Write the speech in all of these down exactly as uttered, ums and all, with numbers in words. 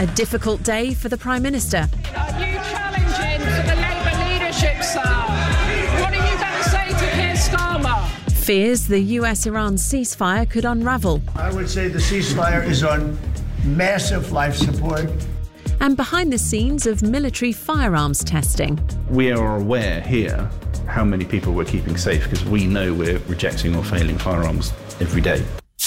A difficult day for the Prime Minister. Are you challenging to the Labour leadership, sir? What are you going to say to Keir Starmer? Fears the U S-Iran ceasefire could unravel. I would say the ceasefire is on massive life support. And behind the scenes of military firearms testing. We are aware here how many people we're keeping safe because we know we're rejecting or failing firearms every day.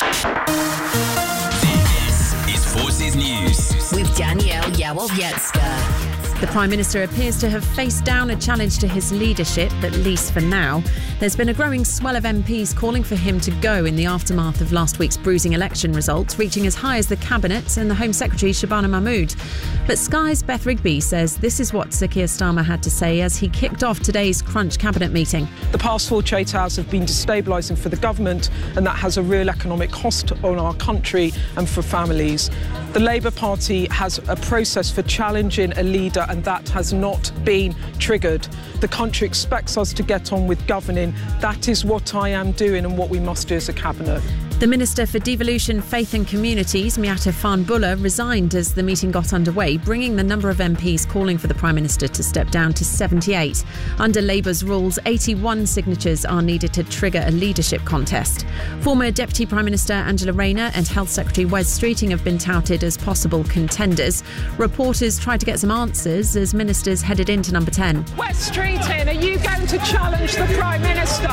This is Forces News with Danielle Yawowiecka. The Prime Minister appears to have faced down a challenge to his leadership, at least for now. There's been a growing swell of M Ps calling for him to go in the aftermath of last week's bruising election results, reaching as high as the Cabinet and the Home Secretary Shabana Mahmood. But Sky's Beth Rigby says this is what Sir Keir Starmer had to say as he kicked off today's Crunch Cabinet meeting. The past forty-eight hours have been destabilising for the government, and that has a real economic cost on our country and for families. The Labour Party has a process for challenging a leader, and that has not been triggered. The country expects us to get on with governing. That is what I am doing and what we must do as a cabinet. The Minister for Devolution, Faith and Communities, Miatta Fahnbulleh, resigned as the meeting got underway, bringing the number of M Ps calling for the Prime Minister to step down to seventy-eight. Under Labour's rules, eighty-one signatures are needed to trigger a leadership contest. Former Deputy Prime Minister Angela Rayner and Health Secretary Wes Streeting have been touted as possible contenders. Reporters tried to get some answers as ministers headed into number ten. Wes Streeting, are you going to challenge the Prime Minister?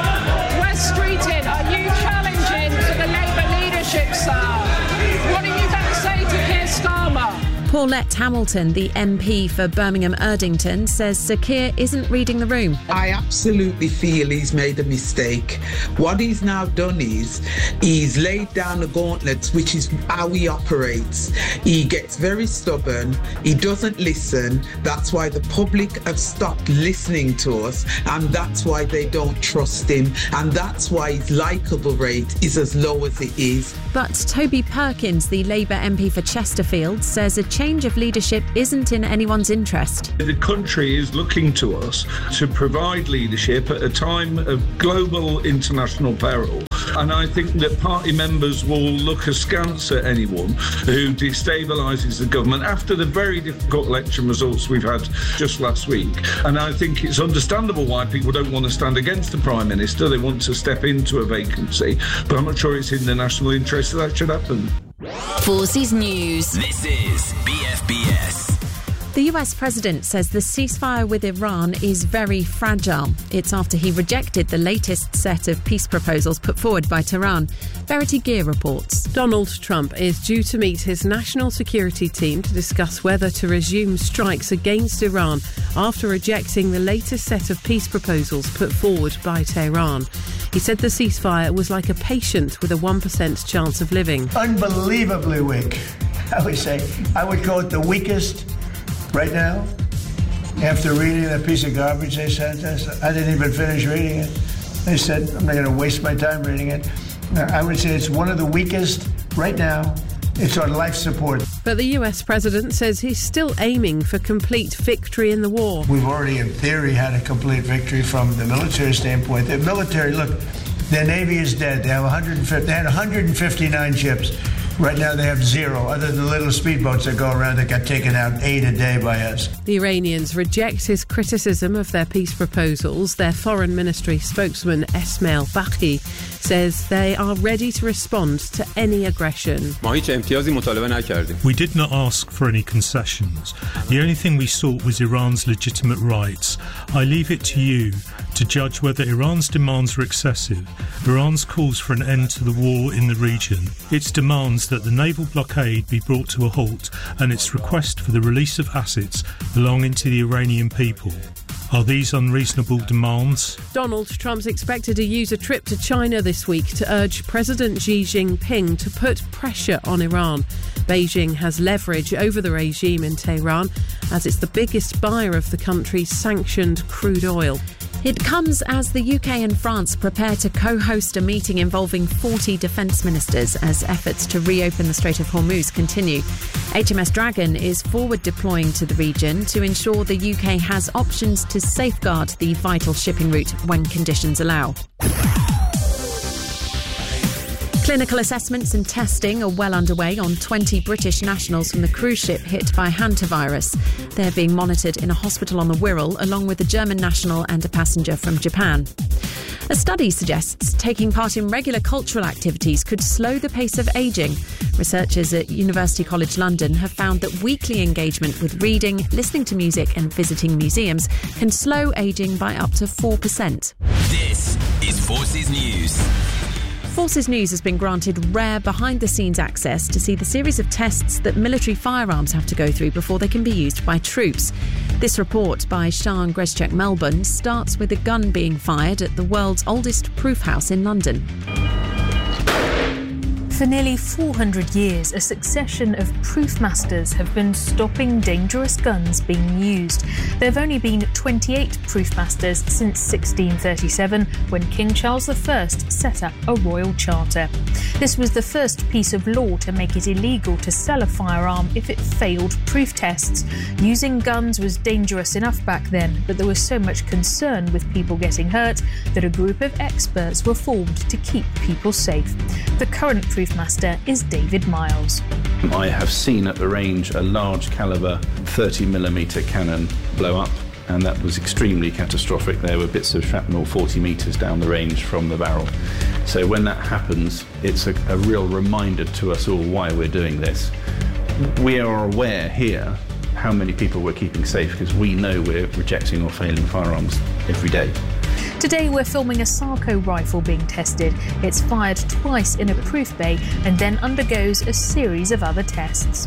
Wes Streeting, are you challenging to the Labour leadership, sir? What are you going to say to Keir Starmer? Paulette Hamilton, the M P for Birmingham Erdington, says Sir Keir isn't reading the room. I absolutely feel he's made a mistake. What he's now done is he's laid down the gauntlets, which is how he operates. He gets very stubborn. He doesn't listen. That's why the public have stopped listening to us, and that's why they don't trust him, and that's why his likeable rate is as low as it is. But Toby Perkins, the Labour M P for Chesterfield, says a change of leadership isn't in anyone's interest. The country is looking to us to provide leadership at a time of global international peril. And I think that party members will look askance at anyone who destabilises the government after the very difficult election results we've had just last week. And I think it's understandable why people don't want to stand against the Prime Minister. They want to step into a vacancy. But I'm not sure it's in the national interest that that should happen. Forces News. This is B F B S. The U S President says the ceasefire with Iran is very fragile. It's after he rejected the latest set of peace proposals put forward by Tehran. Verity Gear reports. Donald Trump is due to meet his national security team to discuss whether to resume strikes against Iran after rejecting the latest set of peace proposals put forward by Tehran. He said the ceasefire was like a patient with a one percent chance of living. Unbelievably weak, I would say. I would call it the weakest right now. After reading that piece of garbage they sent us, I didn't even finish reading it. They said, I'm not going to waste my time reading it. I would say it's one of the weakest right now. It's on life support. But the U S president says he's still aiming for complete victory in the war. We've already, in theory, had a complete victory from the military standpoint. The military, look, their Navy is dead. They have one hundred fifty, they had one hundred fifty-nine ships. Right now they have zero, other than the little speedboats that go around that got taken out eight a day by us. The Iranians reject his criticism of their peace proposals. Their foreign ministry spokesman, Esmail Baqi, says they are ready to respond to any aggression. We did not ask for any concessions. The only thing we sought was Iran's legitimate rights. I leave it to you to judge whether Iran's demands are excessive. Iran's calls for an end to the war in the region, its demands that the naval blockade be brought to a halt, and its request for the release of assets belonging to the Iranian people. Are these unreasonable demands? Donald Trump's expected to use a trip to China this week to urge President Xi Jinping to put pressure on Iran. Beijing has leverage over the regime in Tehran as it's the biggest buyer of the country's sanctioned crude oil. It comes as the U K and France prepare to co-host a meeting involving forty defence ministers as efforts to reopen the Strait of Hormuz continue. H M S Dragon is forward deploying to the region to ensure the U K has options to safeguard the vital shipping route when conditions allow. Clinical assessments and testing are well underway on twenty British nationals from the cruise ship hit by hantavirus. They're being monitored in a hospital on the Wirral, along with a German national and a passenger from Japan. A study suggests taking part in regular cultural activities could slow the pace of ageing. Researchers at University College London have found that weekly engagement with reading, listening to music and visiting museums can slow ageing by up to four percent. This is Forces News. Forces News has been granted rare behind-the-scenes access to see the series of tests that military firearms have to go through before they can be used by troops. This report by Sian Greschek Melbourne starts with a gun being fired at the world's oldest proof house in London. For nearly four hundred years, a succession of proof masters have been stopping dangerous guns being used. There have only been twenty-eight proof masters since sixteen thirty-seven, when King Charles the First set up a royal charter. This was the first piece of law to make it illegal to sell a firearm if it failed proof tests. Using guns was dangerous enough back then, but there was so much concern with people getting hurt that a group of experts were formed to keep people safe. The current proof master is David Miles. I have seen at the range a large caliber thirty millimeter cannon blow up, and that was extremely catastrophic. There were bits of shrapnel forty metres down the range from the barrel. So when that happens, it's a, a real reminder to us all why we're doing this. We are aware here how many people we're keeping safe because we know we're rejecting or failing firearms every day. Today we're filming a Sarco rifle being tested. It's fired twice in a proof bay and then undergoes a series of other tests.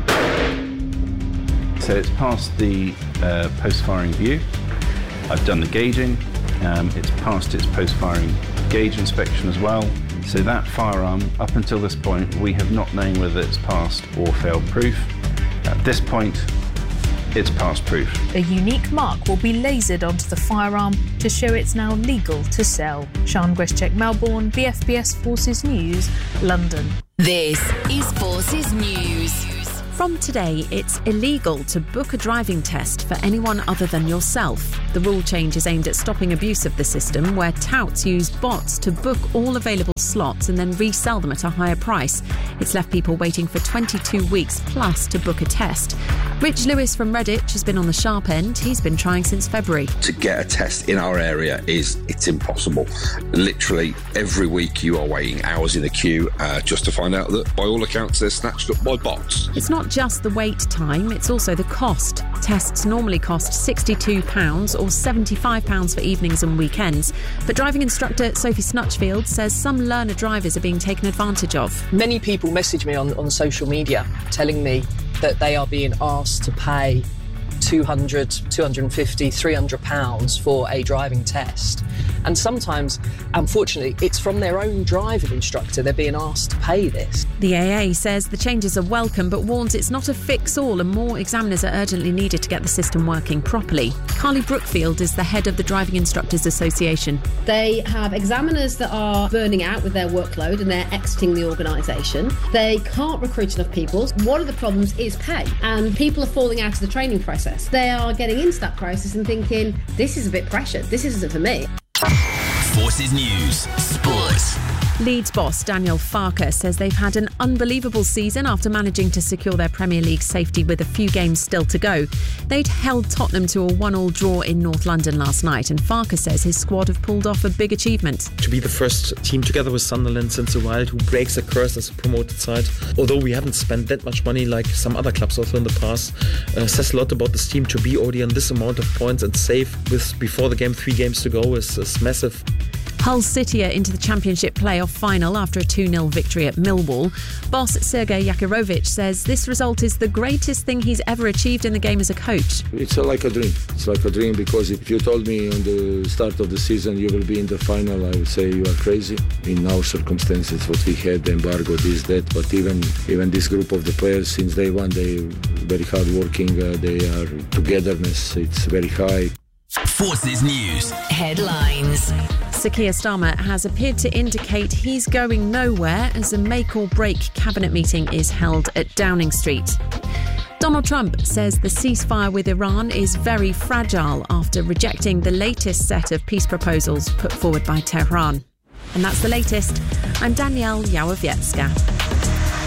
So it's passed the uh, post-firing view. I've done the gauging. Um, it's passed its post-firing gauge inspection as well. So that firearm, up until this point, we have not known whether it's passed or failed proof. At this point, it's passed proof. A unique mark will be lasered onto the firearm to show it's now legal to sell. Sian Greschek Melbourne, B F B S Forces News, London. This is Forces News. From today, it's illegal to book a driving test for anyone other than yourself. The rule change is aimed at stopping abuse of the system, where touts use bots to book all available slots and then resell them at a higher price. It's left people waiting for twenty-two weeks plus to book a test. Rich Lewis from Redditch has been on the sharp end. He's been trying since February. To get a test in our area is, it's impossible. Literally every week you are waiting hours in a queue uh, just to find out that by all accounts they're snatched up by bots. It's not just the wait time, it's also the cost. Tests normally cost sixty-two pounds or seventy-five pounds for evenings and weekends. But driving instructor Sophie Snutchfield says some learner drivers are being taken advantage of. Many people message me on, on social media telling me that they are being asked to pay two hundred, two hundred fifty, three hundred pounds for a driving test. And sometimes, unfortunately, it's from their own driving instructor they're being asked to pay this. The A A says the changes are welcome, but warns it's not a fix-all and more examiners are urgently needed to get the system working properly. Carly Brookfield is the head of the Driving Instructors Association. They have examiners that are burning out with their workload and they're exiting the organisation. They can't recruit enough people. One of the problems is pay, and people are falling out of the training process. They are getting into that process and thinking, this is a bit pressured, this isn't for me. Forces News Sports. Leeds boss Daniel Farke says they've had an unbelievable season after managing to secure their Premier League safety with a few games still to go. They'd held Tottenham to a one-all draw in North London last night, and Farke says his squad have pulled off a big achievement. To be the first team together with Sunderland since a while who breaks a curse as a promoted side, although we haven't spent that much money like some other clubs also in the past, uh, says a lot about this team. To be already on this amount of points and safe with before the game three games to go is, is massive. Hull City are into the Championship playoff final after a two nil victory at Millwall. Boss Sergei Yakirovich says this result is the greatest thing he's ever achieved in the game as a coach. It's like a dream. It's like a dream because if you told me on the start of the season you will be in the final, I would say you are crazy. In our circumstances, what we had, the embargo, this, that, but even even this group of the players, since day one, they very hard working, uh, they are togetherness, it's very high. Forces News Headlines. Sir Keir Starmer has appeared to indicate he's going nowhere as a make-or-break cabinet meeting is held at Downing Street. Donald Trump says the ceasefire with Iran is very fragile after rejecting the latest set of peace proposals put forward by Tehran. And that's the latest. I'm Danielle Yałowiecka.